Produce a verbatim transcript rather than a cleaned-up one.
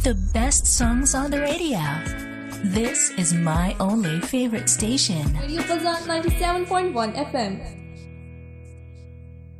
The best songs on the radio. This is my only favorite station. Radio Fazan ninety-seven point one F M.